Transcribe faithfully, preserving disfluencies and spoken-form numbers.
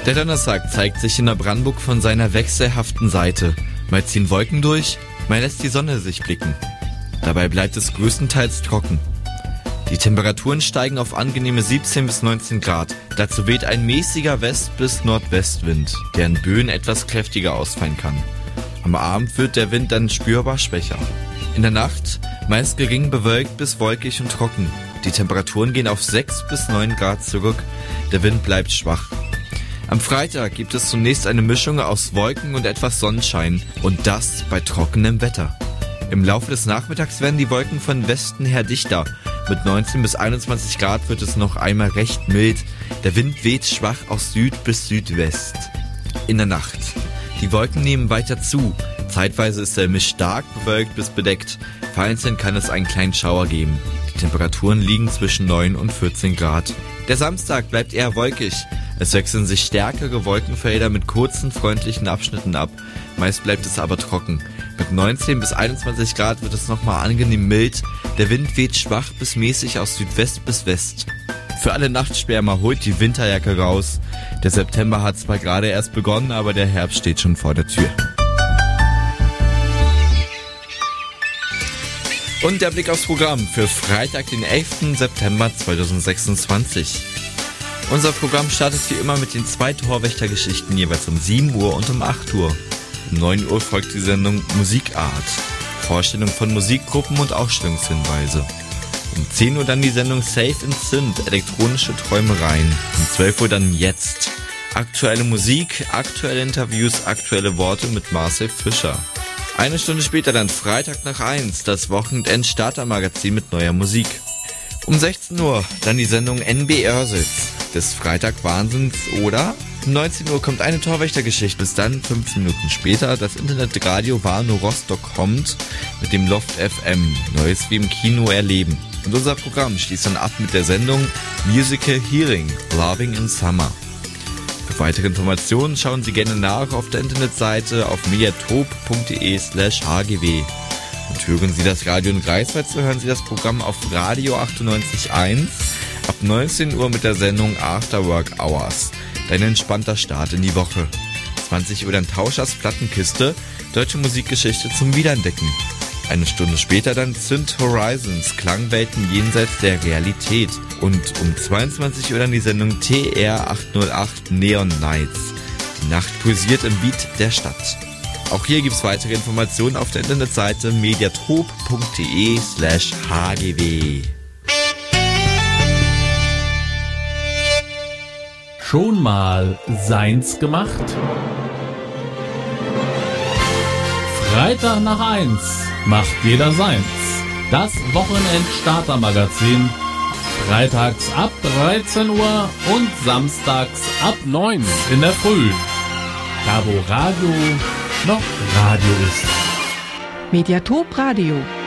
Der Donnerstag zeigt sich in Neubrandenburg von seiner wechselhaften Seite. Mal ziehen Wolken durch, mal lässt die Sonne sich blicken. Dabei bleibt es größtenteils trocken. Die Temperaturen steigen auf angenehme siebzehn bis neunzehn Grad. Dazu weht ein mäßiger West- bis Nordwestwind, der in Böen etwas kräftiger ausfallen kann. Am Abend wird der Wind dann spürbar schwächer. In der Nacht meist gering bewölkt bis wolkig und trocken. Die Temperaturen gehen auf sechs bis neun Grad zurück. Der Wind bleibt schwach. Am Freitag gibt es zunächst eine Mischung aus Wolken und etwas Sonnenschein. Und das bei trockenem Wetter. Im Laufe des Nachmittags werden die Wolken von Westen her dichter. Mit neunzehn bis einundzwanzig Grad wird es noch einmal recht mild. Der Wind weht schwach aus Süd bis Südwest. In der Nacht. Die Wolken nehmen weiter zu. Zeitweise ist der Himmel stark bewölkt bis bedeckt. Vereinzelt kann es einen kleinen Schauer geben. Die Temperaturen liegen zwischen neun und vierzehn Grad. Der Samstag bleibt eher wolkig. Es wechseln sich stärkere Wolkenfelder mit kurzen, freundlichen Abschnitten ab. Meist bleibt es aber trocken. Mit neunzehn bis einundzwanzig Grad wird es nochmal angenehm mild. Der Wind weht schwach bis mäßig aus Südwest bis West. Für alle Nachtschwärmer holt die Winterjacke raus. Der September hat zwar gerade erst begonnen, aber der Herbst steht schon vor der Tür. Und der Blick aufs Programm für Freitag, den elften September zweitausendsechsundzwanzig. Unser Programm startet wie immer mit den zwei Torwächtergeschichten jeweils um sieben Uhr und um acht Uhr. Um neun Uhr folgt die Sendung Musikart, Vorstellung von Musikgruppen und Ausstellungshinweise. Um zehn Uhr dann die Sendung Safe and Synth, elektronische Träumereien. Um zwölf Uhr dann Jetzt. Aktuelle Musik, aktuelle Interviews, aktuelle Worte mit Marcel Fischer. Eine Stunde später dann Freitag nach eins, das Wochenend-Starter-Magazin mit neuer Musik. Um sechzehn Uhr dann die Sendung N B Örsitz, des Freitag Wahnsinns oder? Um neunzehn Uhr kommt eine Torwächtergeschichte, bis dann fünfzehn Minuten später das Internetradio Warnow Rostock kommt mit dem Loft F M, Neues wie im Kino erleben. Und unser Programm schließt dann ab mit der Sendung Musical Healing, Loving in Summer. Für weitere Informationen schauen Sie gerne nach auf der Internetseite auf mediatop.de slash hgw. Und hören Sie das Radio in Greifswald, so hören Sie das Programm auf Radio achtundneunzig Komma eins ab neunzehn Uhr mit der Sendung After Work Hours. Dein entspannter Start in die Woche. zwanzig Uhr dann Tauschers Plattenkiste, deutsche Musikgeschichte zum Wiederentdecken. Eine Stunde später dann Synth Horizons, Klangwelten jenseits der Realität. Und um zweiundzwanzig Uhr dann die Sendung T R achthundertacht Neon Nights. Die Nacht pulsiert im Beat der Stadt. Auch hier gibt's weitere Informationen auf der Internetseite mediatop.de slash hgw. Schon mal seins gemacht? Freitag nach eins macht jeder seins. Das Wochenend-Starter-Magazin. Freitags ab dreizehn Uhr und samstags ab neun in der Früh. Da wo Radio noch Radio ist. Mediatop Radio.